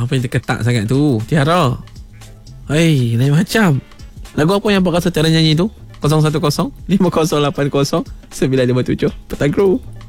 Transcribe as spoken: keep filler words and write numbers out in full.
apa yang terketak sangat tu? Tiara. Hei, lain macam. Lagu apa yang Abang rasa Tiara nyanyi tu? kosong satu kosong lima kosong lapan kosong sembilan lima tujuh Petang Groove.